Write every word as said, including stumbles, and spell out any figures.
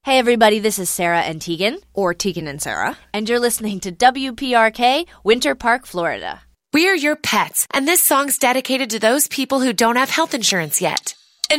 Hey everybody, this is Sarah and Tegan, or Tegan and Sarah, and you're listening to W P R K, Winter Park, Florida. We're your pets, and this song's dedicated to those people who don't have health insurance yet.